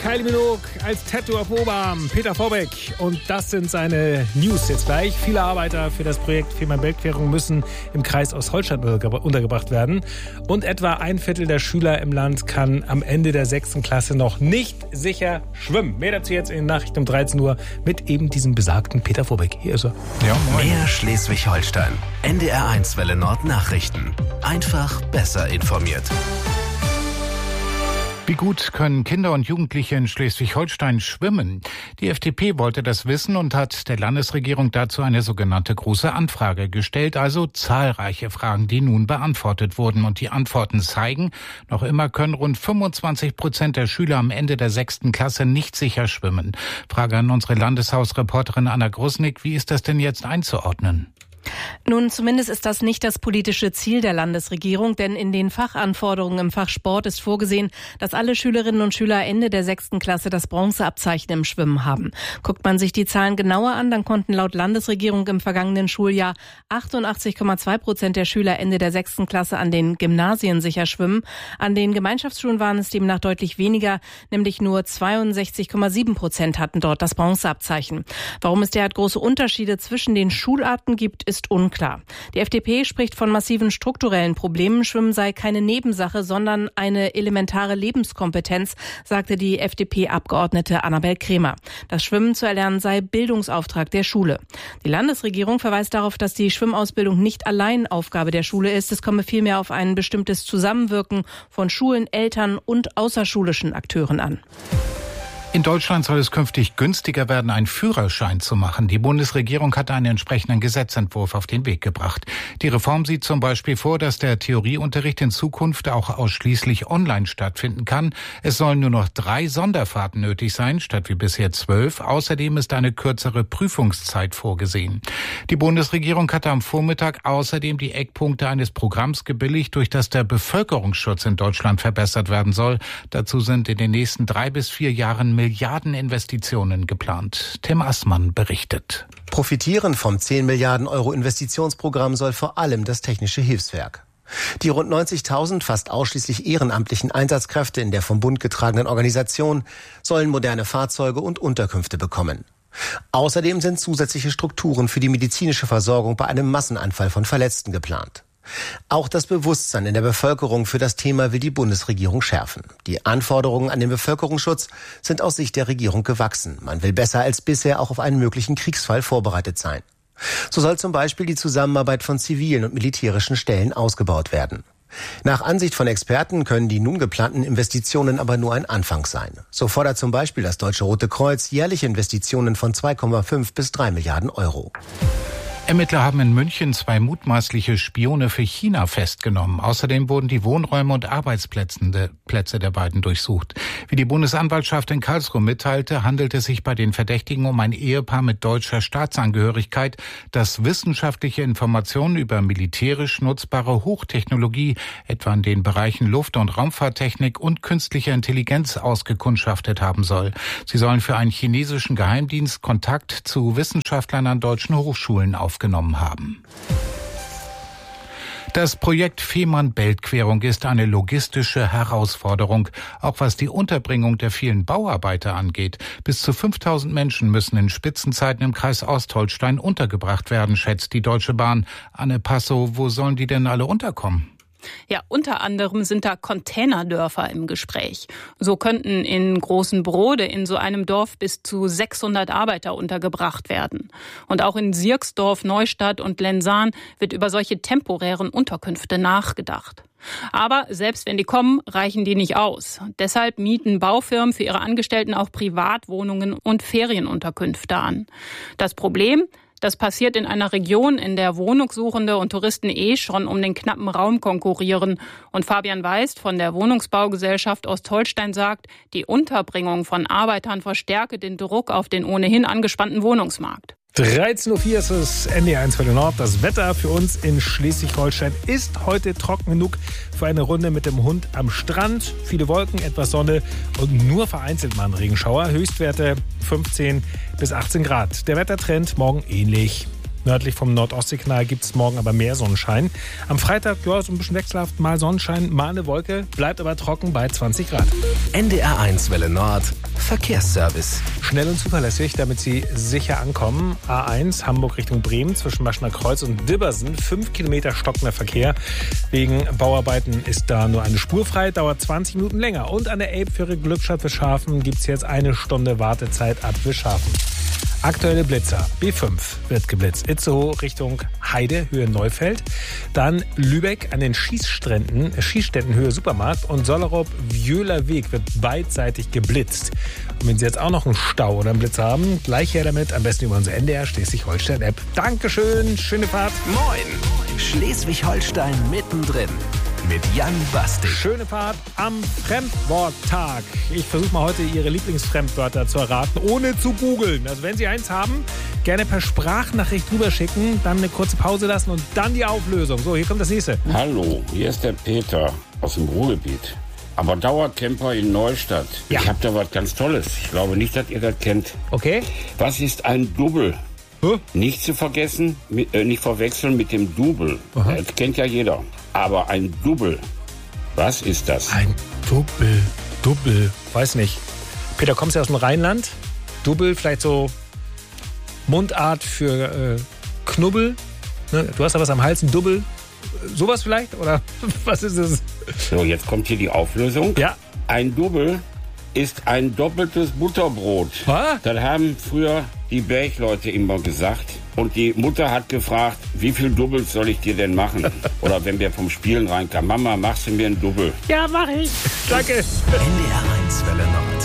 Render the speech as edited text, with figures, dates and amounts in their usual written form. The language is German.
Kylie Minogue als Tattoo auf Oberarm, Peter Vorbeck. Und das sind seine News jetzt gleich. Viele Arbeiter für das Projekt Fehmarn-Belt-Querung müssen im Kreis Ostholstein untergebracht werden. Und etwa ein Viertel der Schüler im Land kann am Ende der 6. Klasse noch nicht sicher schwimmen. Mehr dazu jetzt in den Nachrichten um 13 Uhr mit eben diesem besagten Peter Vorbeck. Hier ist er. Ja, mehr Schleswig-Holstein. NDR1 Welle Nord Nachrichten. Einfach besser informiert. Wie gut können Kinder und Jugendliche in Schleswig-Holstein schwimmen? Die FDP wollte das wissen und hat der Landesregierung dazu eine sogenannte große Anfrage gestellt, also zahlreiche Fragen, die nun beantwortet wurden. Und die Antworten zeigen, noch immer können rund 25% der Schüler am Ende der 6. Klasse nicht sicher schwimmen. Frage an unsere Landeshausreporterin Anna Grusnick, wie ist das denn jetzt einzuordnen? Nun, zumindest ist das nicht das politische Ziel der Landesregierung, denn in den Fachanforderungen im Fach Sport ist vorgesehen, dass alle Schülerinnen und Schüler Ende der 6. Klasse das Bronzeabzeichen im Schwimmen haben. Guckt man sich die Zahlen genauer an, dann konnten laut Landesregierung im vergangenen Schuljahr 88,2% der Schüler Ende der 6. Klasse an den Gymnasien sicher schwimmen. An den Gemeinschaftsschulen waren es demnach deutlich weniger, nämlich nur 62,7% hatten dort das Bronzeabzeichen. Warum es derart große Unterschiede zwischen den Schularten gibt, ist unklar. Die FDP spricht von massiven strukturellen Problemen. Schwimmen sei keine Nebensache, sondern eine elementare Lebenskompetenz, sagte die FDP-Abgeordnete Annabel Kremer. Das Schwimmen zu erlernen sei Bildungsauftrag der Schule. Die Landesregierung verweist darauf, dass die Schwimmausbildung nicht allein Aufgabe der Schule ist. Es komme vielmehr auf ein bestimmtes Zusammenwirken von Schulen, Eltern und außerschulischen Akteuren an. In Deutschland soll es künftig günstiger werden, einen Führerschein zu machen. Die Bundesregierung hat einen entsprechenden Gesetzentwurf auf den Weg gebracht. Die Reform sieht zum Beispiel vor, dass der Theorieunterricht in Zukunft auch ausschließlich online stattfinden kann. Es sollen nur noch 3 Sonderfahrten nötig sein, statt wie bisher 12. Außerdem ist eine kürzere Prüfungszeit vorgesehen. Die Bundesregierung hatte am Vormittag außerdem die Eckpunkte eines Programms gebilligt, durch das der Bevölkerungsschutz in Deutschland verbessert werden soll. Dazu sind in den nächsten 3 bis 4 Jahren Milliardeninvestitionen geplant. Tim Assmann berichtet. Profitieren vom 10 Milliarden Euro Investitionsprogramm soll vor allem das Technische Hilfswerk. Die rund 90.000 fast ausschließlich ehrenamtlichen Einsatzkräfte in der vom Bund getragenen Organisation sollen moderne Fahrzeuge und Unterkünfte bekommen. Außerdem sind zusätzliche Strukturen für die medizinische Versorgung bei einem Massenanfall von Verletzten geplant. Auch das Bewusstsein in der Bevölkerung für das Thema will die Bundesregierung schärfen. Die Anforderungen an den Bevölkerungsschutz sind aus Sicht der Regierung gewachsen. Man will besser als bisher auch auf einen möglichen Kriegsfall vorbereitet sein. So soll zum Beispiel die Zusammenarbeit von zivilen und militärischen Stellen ausgebaut werden. Nach Ansicht von Experten können die nun geplanten Investitionen aber nur ein Anfang sein. So fordert zum Beispiel das Deutsche Rote Kreuz jährliche Investitionen von 2,5 bis 3 Milliarden Euro. Ermittler haben in München 2 mutmaßliche Spione für China festgenommen. Außerdem wurden die Wohnräume und Arbeitsplätze der beiden durchsucht. Wie die Bundesanwaltschaft in Karlsruhe mitteilte, handelt es sich bei den Verdächtigen um ein Ehepaar mit deutscher Staatsangehörigkeit, das wissenschaftliche Informationen über militärisch nutzbare Hochtechnologie, etwa in den Bereichen Luft- und Raumfahrttechnik und künstliche Intelligenz, ausgekundschaftet haben soll. Sie sollen für einen chinesischen Geheimdienst Kontakt zu Wissenschaftlern an deutschen Hochschulen aufgenommen haben. Das Projekt Fehmarn-Belt-Querung ist eine logistische Herausforderung, auch was die Unterbringung der vielen Bauarbeiter angeht. Bis zu 5.000 Menschen müssen in Spitzenzeiten im Kreis Ostholstein untergebracht werden, schätzt die Deutsche Bahn. Anne Passow, wo sollen die denn alle unterkommen? Ja, unter anderem sind da Containerdörfer im Gespräch. So könnten in Großen Brode in so einem Dorf bis zu 600 Arbeiter untergebracht werden. Und auch in Sierksdorf, Neustadt und Lensahn wird über solche temporären Unterkünfte nachgedacht. Aber selbst wenn die kommen, reichen die nicht aus. Deshalb mieten Baufirmen für ihre Angestellten auch Privatwohnungen und Ferienunterkünfte an. Das Problem: Das passiert in einer Region, in der Wohnungssuchende und Touristen schon um den knappen Raum konkurrieren. Und Fabian Weist von der Wohnungsbaugesellschaft Ostholstein sagt, die Unterbringung von Arbeitern verstärke den Druck auf den ohnehin angespannten Wohnungsmarkt. 13.04 Uhr ist es NDR1 Welle Nord. Das Wetter für uns in Schleswig-Holstein ist heute trocken genug für eine Runde mit dem Hund am Strand. Viele Wolken, etwas Sonne und nur vereinzelt mal ein Regenschauer. Höchstwerte 15 bis 18 Grad. Der Wettertrend morgen ähnlich. Nördlich vom Nordostseekanal gibt es morgen aber mehr Sonnenschein. Am Freitag, ja, so ein bisschen wechselhaft, mal Sonnenschein, mal eine Wolke, bleibt aber trocken bei 20 Grad. NDR1 Welle Nord, Verkehrsservice. Schnell und zuverlässig, damit Sie sicher ankommen. A1 Hamburg Richtung Bremen zwischen Maschner Kreuz und Dibbersen. 5 Kilometer stockender Verkehr. Wegen Bauarbeiten ist da nur eine Spur frei, dauert 20 Minuten länger. Und an der Elbfähre Glückstadt-Wischhafen gibt es jetzt 1 Stunde Wartezeit ab Wischhafen. Aktuelle Blitzer. B5 wird geblitzt. Itzehoe Richtung Heide, Höhe Neufeld. Dann Lübeck an den Schießständen Höhe Supermarkt. Und Sollerup-Wjöhler Weg wird beidseitig geblitzt. Und wenn Sie jetzt auch noch einen Stau oder einen Blitz haben, gleich her damit. Am besten über unsere NDR Schleswig-Holstein-App. Dankeschön, schöne Fahrt. Moin, Schleswig-Holstein mittendrin. Mit Jan Bastik. Schöne Fahrt am Fremdworttag. Ich versuche mal heute Ihre Lieblingsfremdwörter zu erraten, ohne zu googeln. Also wenn Sie eins haben, gerne per Sprachnachricht drüber schicken, dann eine kurze Pause lassen und dann die Auflösung. So, hier kommt das nächste. Hallo, hier ist der Peter aus dem Ruhrgebiet. Aber Dauercamper in Neustadt. Ja. Ich habe da was ganz Tolles. Ich glaube nicht, dass ihr das kennt. Okay. Was ist ein Double? Nicht zu vergessen, nicht verwechseln mit dem Double. Aha. Das kennt ja jeder. Aber ein Double, was ist das? Ein Double. Weiß nicht. Peter, kommst du aus dem Rheinland? Double, vielleicht so Mundart für Knubbel. Ne? Du hast da was am Hals, ein Double. Sowas vielleicht? Oder was ist es? So, jetzt kommt hier die Auflösung. Ja. Ein Double ist ein doppeltes Butterbrot. Was? Das haben früher die Bergleute immer gesagt. Und die Mutter hat gefragt, wie viel Doubles soll ich dir denn machen? Oder wenn wir vom Spielen reinkamen, Mama, machst du mir ein Double? Ja, mach ich. Danke. NDR1 Welle Nord.